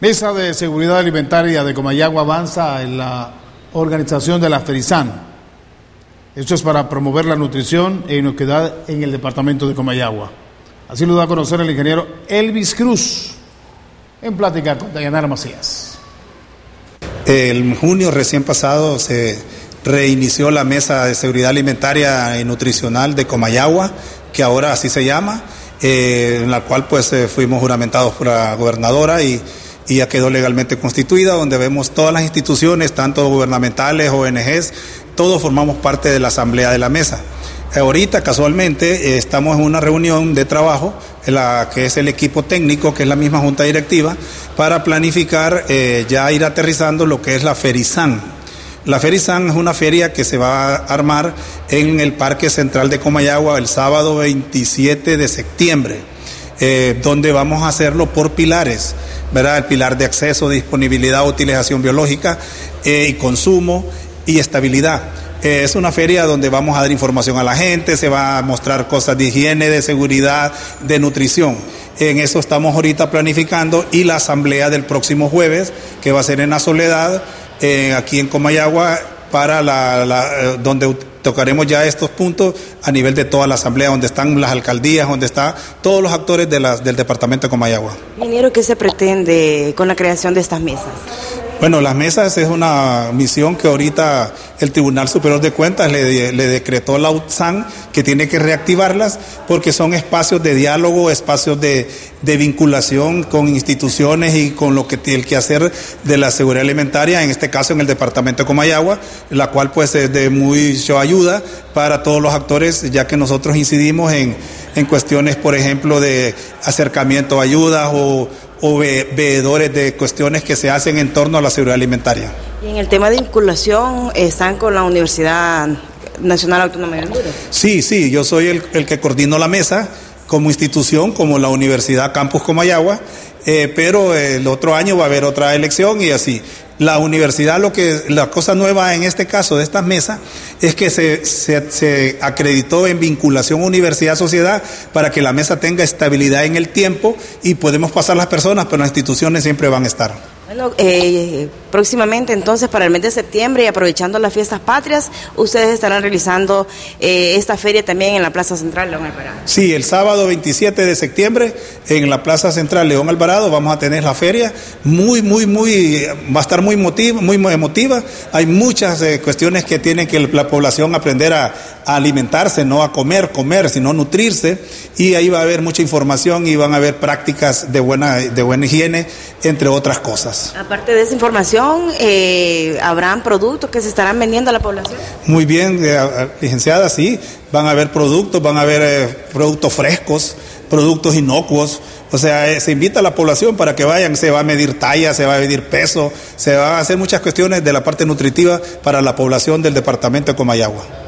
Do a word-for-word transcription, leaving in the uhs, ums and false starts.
Mesa de Seguridad Alimentaria de Comayagua avanza en la organización de la Ferizán. Esto es para promover la nutrición e inocuidad en el departamento de Comayagua. Así lo da a conocer el ingeniero Elvis Cruz en plática con Dayanara Macías. En junio recién pasado se reinició la Mesa de Seguridad Alimentaria y Nutricional de Comayagua, que ahora así se llama, eh, en la cual pues eh, fuimos juramentados por la gobernadora y y ya quedó legalmente constituida, donde vemos todas las instituciones, tanto gubernamentales, O N Ges, todos formamos parte de la asamblea de la mesa. Ahorita casualmente eh, estamos en una reunión de trabajo, en la que es el equipo técnico, que es la misma junta directiva, para planificar eh, ya ir aterrizando lo que es la Ferizán. La Ferizán es una feria que se va a armar en el Parque Central de Comayagua el sábado veintisiete de septiembre, eh, donde vamos a hacerlo por pilares, ¿verdad? El pilar de acceso, disponibilidad, utilización biológica eh, y consumo y estabilidad. Eh, es una feria donde vamos a dar información a la gente, se va a mostrar cosas de higiene, de seguridad, de nutrición. En eso estamos ahorita planificando, y la asamblea del próximo jueves, que va a ser en La Soledad, eh, aquí en Comayagua, para la, la donde tocaremos ya estos puntos a nivel de toda la asamblea, donde están las alcaldías, donde están todos los actores de las, del departamento de Comayagua. Ingeniero, ¿qué se pretende con la creación de estas mesas? Bueno, las mesas es una misión que ahorita el Tribunal Superior de Cuentas le, le decretó la U T S A N, que tiene que reactivarlas, porque son espacios de diálogo, espacios de, de vinculación con instituciones y con lo que el quehacer de la seguridad alimentaria, en este caso en el departamento de Comayagua, la cual pues es de mucha ayuda para todos los actores, ya que nosotros incidimos en, en cuestiones, por ejemplo, de acercamiento a ayudas o o ve, veedores de cuestiones que se hacen en torno a la seguridad alimentaria. Y en el tema de vinculación, ¿están con la Universidad Nacional Autónoma de Honduras? Sí, sí, yo soy el, el que coordino la mesa como institución, como la Universidad Campus Comayagua, eh, pero el otro año va a haber otra elección y así. La universidad, lo que la cosa nueva en este caso de estas mesas es que se, se, se acreditó en vinculación universidad-sociedad para que la mesa tenga estabilidad en el tiempo, y podemos pasar las personas, pero las instituciones siempre van a estar. Bueno, eh, próximamente entonces para el mes de septiembre, y aprovechando las fiestas patrias, ustedes estarán realizando eh, esta feria también en la Plaza Central León Alvarado. Sí, el sábado veintisiete de septiembre en la Plaza Central León Alvarado vamos a tener la feria, muy, muy, muy, va a estar muy emotiva, muy emotiva. Hay muchas eh, cuestiones que tiene que la población aprender a, a alimentarse, no a comer, comer, sino nutrirse, y ahí va a haber mucha información y van a haber prácticas de buena, de buena higiene, entre otras cosas. Aparte de esa información, eh, ¿habrán productos que se estarán vendiendo a la población? Muy bien, eh, licenciada, sí, van a haber productos, van a haber eh, productos frescos, productos inocuos, o sea, eh, se invita a la población para que vayan, se va a medir talla, se va a medir peso, se van a hacer muchas cuestiones de la parte nutritiva para la población del departamento de Comayagua.